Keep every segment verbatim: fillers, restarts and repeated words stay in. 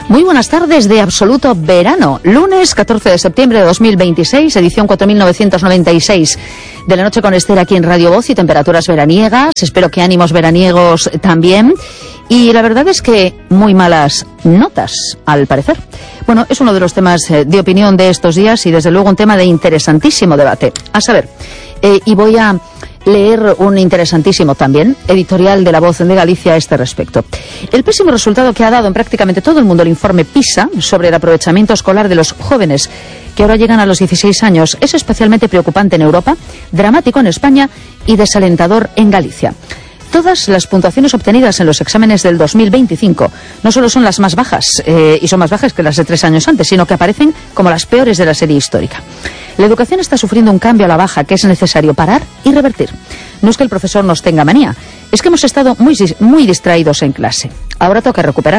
Muy buenas tardes de absoluto verano, lunes catorce de septiembre de dos mil veintiséis, edición cuatro mil novecientos noventa y seis de la noche con Esther aquí en Radio Voz y temperaturas veraniegas, espero que ánimos veraniegos también, y la verdad es que muy malas notas, al parecer. Bueno, es uno de los temas de opinión de estos días y desde luego un tema de interesantísimo debate. A saber, eh, y voy a leer un interesantísimo también editorial de La Voz de Galicia a este respecto. El pésimo resultado que ha dado en prácticamente todo el mundo el informe PISA sobre el aprovechamiento escolar de los jóvenes que ahora llegan a los dieciséis años es especialmente preocupante en Europa, dramático en España y desalentador en Galicia. Todas las puntuaciones obtenidas en los exámenes del dos mil veinticinco no solo son las más bajas, eh, y son más bajas que las de tres años antes, sino que aparecen como las peores de la serie histórica. La educación está sufriendo un cambio a la baja que es necesario parar y revertir. No es que el profesor nos tenga manía, es que hemos estado muy, muy distraídos en clase. Ahora toca recuperar.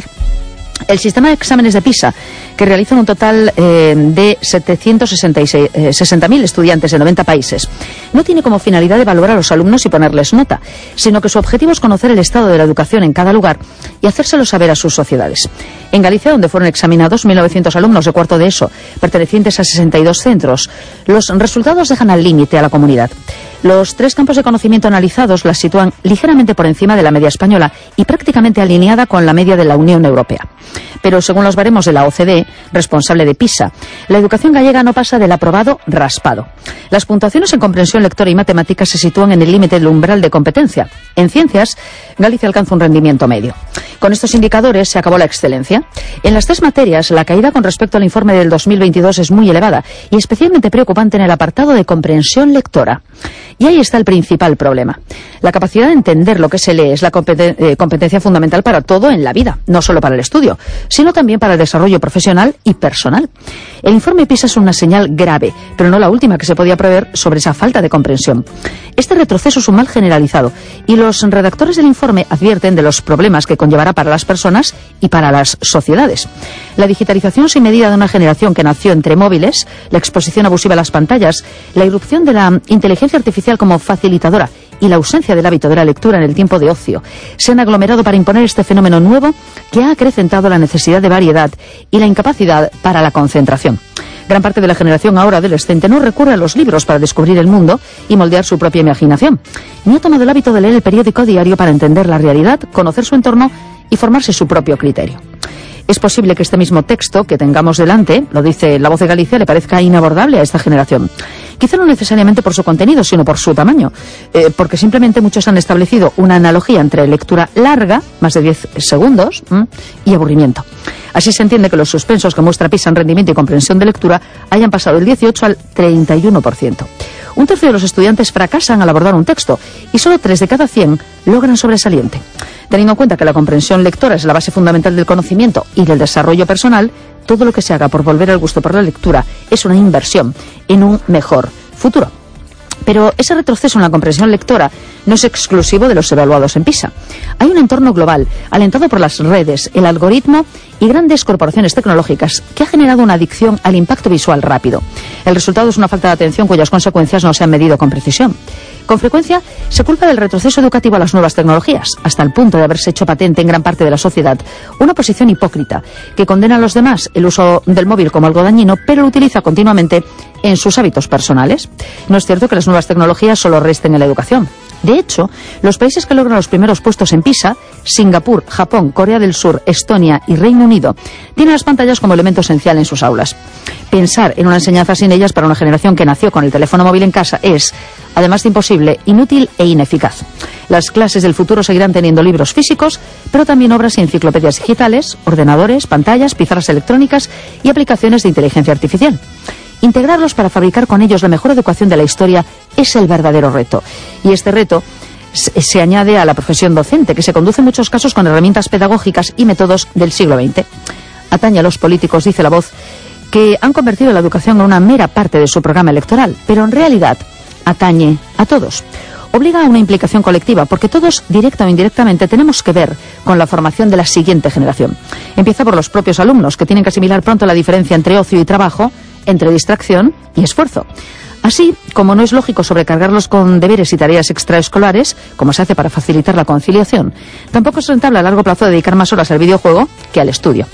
El sistema de exámenes de PISA, que realizan un total eh, de setecientos sesenta mil estudiantes de noventa países, no tiene como finalidad evaluar a los alumnos y ponerles nota, sino que su objetivo es conocer el estado de la educación en cada lugar y hacérselo saber a sus sociedades. En Galicia, donde fueron examinados mil novecientos alumnos de cuarto de ESO, pertenecientes a sesenta y dos centros, los resultados dejan al límite a la comunidad. Los tres campos de conocimiento analizados las sitúan ligeramente por encima de la media española y prácticamente alineada con la media de la Unión Europea. Pero según los baremos de la O C D E, responsable de PISA, la educación gallega no pasa del aprobado raspado. Las puntuaciones en comprensión lectora y matemáticas se sitúan en el límite del umbral de competencia. En ciencias, Galicia alcanza un rendimiento medio. Con estos indicadores se acabó la excelencia. En las tres materias, la caída con respecto al informe del dos mil veintidós es muy elevada y especialmente preocupante en el apartado de comprensión lectora. Y ahí está el principal problema. La capacidad de entender lo que se lee es la competen- eh, competencia fundamental para todo en la vida, no solo para el estudio, sino también para el desarrollo profesional y personal. El informe PISA es una señal grave, pero no la última que se podía prever sobre esa falta de comprensión. Este retroceso es un mal generalizado y los redactores del informe advierten de los problemas que conllevará para las personas y para las sociedades. La digitalización sin medida de una generación que nació entre móviles, la exposición abusiva a las pantallas, la irrupción de la inteligencia artificial como facilitadora y la ausencia del hábito de la lectura en el tiempo de ocio se han aglomerado para imponer este fenómeno nuevo que ha acrecentado la necesidad de variedad y la incapacidad para la concentración. Gran parte de la generación ahora adolescente no recurre a los libros para descubrir el mundo y moldear su propia imaginación, ni ha tomado el hábito de leer el periódico diario para entender la realidad, conocer su entorno y formarse su propio criterio. Es posible que este mismo texto que tengamos delante, lo dice La Voz de Galicia, le parezca inabordable a esta generación. Quizá no necesariamente por su contenido, sino por su tamaño, eh, porque simplemente muchos han establecido una analogía entre lectura larga, más de diez segundos, ¿m? y aburrimiento. Así se entiende que los suspensos que muestra PISA en rendimiento y comprensión de lectura hayan pasado del dieciocho al treinta y uno por ciento. Un tercio de los estudiantes fracasan al abordar un texto y solo tres de cada cien logran sobresaliente. Teniendo en cuenta que la comprensión lectora es la base fundamental del conocimiento y del desarrollo personal, todo lo que se haga por volver al gusto por la lectura es una inversión en un mejor futuro. Pero ese retroceso en la comprensión lectora no es exclusivo de los evaluados en PISA. Hay un entorno global, alentado por las redes, el algoritmo y grandes corporaciones tecnológicas, que ha generado una adicción al impacto visual rápido. El resultado es una falta de atención cuyas consecuencias no se han medido con precisión. Con frecuencia se culpa del retroceso educativo a las nuevas tecnologías, hasta el punto de haberse hecho patente en gran parte de la sociedad una posición hipócrita que condena a los demás el uso del móvil como algo dañino, pero lo utiliza continuamente en sus hábitos personales. No es cierto que las nuevas tecnologías solo resten en la educación. De hecho, los países que logran los primeros puestos en PISA, Singapur, Japón, Corea del Sur, Estonia y Reino Unido, tienen las pantallas como elemento esencial en sus aulas. Pensar en una enseñanza sin ellas para una generación que nació con el teléfono móvil en casa es, además de imposible, inútil e ineficaz. Las clases del futuro seguirán teniendo libros físicos, pero también obras y enciclopedias digitales, ordenadores, pantallas, pizarras electrónicas y aplicaciones de inteligencia artificial. Integrarlos para fabricar con ellos la mejor educación de la historia es el verdadero reto. Y este reto se, se añade a la profesión docente, que se conduce en muchos casos con herramientas pedagógicas y métodos del siglo veinte. Atañe a los políticos, dice La Voz, que han convertido la educación en una mera parte de su programa electoral, pero en realidad atañe a todos. Obliga a una implicación colectiva, porque todos, directa o indirectamente, tenemos que ver con la formación de la siguiente generación. Empieza por los propios alumnos, que tienen que asimilar pronto la diferencia entre ocio y trabajo, entre distracción y esfuerzo. Así, como no es lógico sobrecargarlos con deberes y tareas extraescolares, como se hace para facilitar la conciliación, tampoco es rentable a largo plazo dedicar más horas al videojuego que al estudio.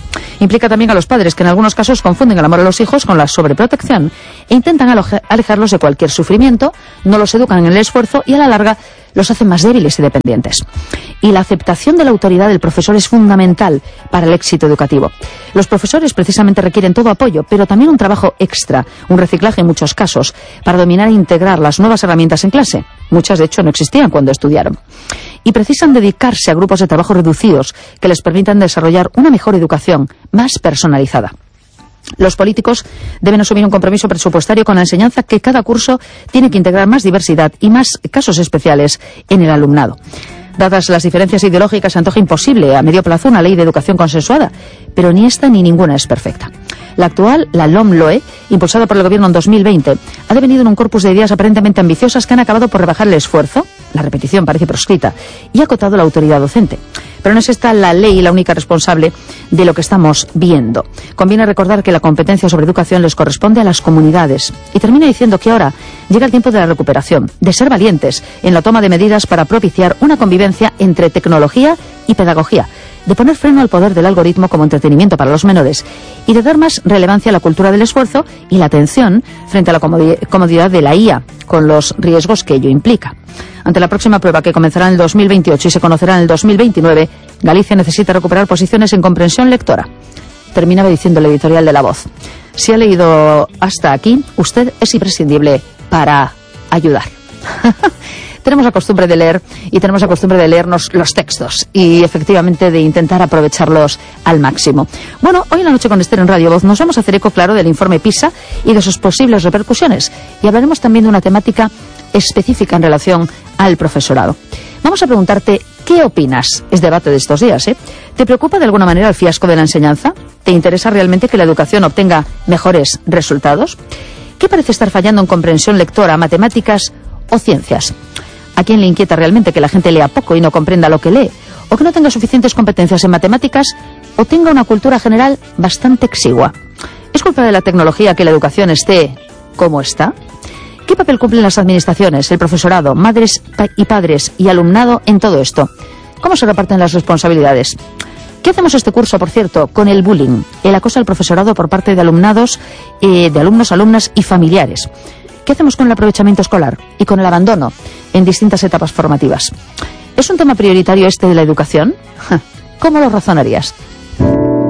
Implica también a los padres, que en algunos casos confunden el amor a los hijos con la sobreprotección e intentan alejarlos de cualquier sufrimiento, no los educan en el esfuerzo y a la larga los hacen más débiles y dependientes. Y la aceptación de la autoridad del profesor es fundamental para el éxito educativo. Los profesores precisamente requieren todo apoyo, pero también un trabajo extra, un reciclaje en muchos casos, para dominar e integrar las nuevas herramientas en clase. Muchas, de hecho, no existían cuando estudiaron. Y precisan dedicarse a grupos de trabajo reducidos que les permitan desarrollar una mejor educación, más personalizada. Los políticos deben asumir un compromiso presupuestario con la enseñanza, que cada curso tiene que integrar más diversidad y más casos especiales en el alumnado. Dadas las diferencias ideológicas, se antoja imposible a medio plazo una ley de educación consensuada, pero ni esta ni ninguna es perfecta. La actual, la LOMLOE, impulsada por el Gobierno en dos mil veinte, ha devenido en un corpus de ideas aparentemente ambiciosas que han acabado por rebajar el esfuerzo, la repetición parece proscrita, y ha acotado la autoridad docente. Pero no es esta la ley la única responsable de lo que estamos viendo. Conviene recordar que la competencia sobre educación les corresponde a las comunidades. Y termina diciendo que ahora llega el tiempo de la recuperación, de ser valientes en la toma de medidas para propiciar una convivencia entre tecnología y pedagogía, de poner freno al poder del algoritmo como entretenimiento para los menores y de dar más relevancia a la cultura del esfuerzo y la atención frente a la comodidad de la I A, con los riesgos que ello implica. Ante la próxima prueba, que comenzará en el dos mil veintiocho y se conocerá en el dos mil veintinueve, Galicia necesita recuperar posiciones en comprensión lectora. Terminaba diciendo el editorial de La Voz: si ha leído hasta aquí, usted es imprescindible para ayudar. Tenemos la costumbre de leer y tenemos la costumbre de leernos los textos y efectivamente de intentar aprovecharlos al máximo. Bueno, hoy en la noche con Esther en Radio Voz nos vamos a hacer eco, claro, del informe PISA y de sus posibles repercusiones, y hablaremos también de una temática específica en relación al profesorado. Vamos a preguntarte, ¿qué opinas? Es debate de estos días, ¿eh? ¿Te preocupa de alguna manera el fiasco de la enseñanza? ¿Te interesa realmente que la educación obtenga mejores resultados? ¿Qué parece estar fallando en comprensión lectora, matemáticas o ciencias? ¿A quién le inquieta realmente que la gente lea poco y no comprenda lo que lee? ¿O que no tenga suficientes competencias en matemáticas o tenga una cultura general bastante exigua? ¿Es culpa de la tecnología que la educación esté como está? ¿Qué papel cumplen las administraciones, el profesorado, madres y padres y alumnado en todo esto? ¿Cómo se reparten las responsabilidades? ¿Qué hacemos este curso, por cierto, con el bullying, el acoso al profesorado por parte de alumnados, eh, de alumnos, alumnas y familiares? ¿Qué hacemos con el aprovechamiento escolar y con el abandono en distintas etapas formativas? ¿Es un tema prioritario este de la educación? ¿Cómo lo razonarías?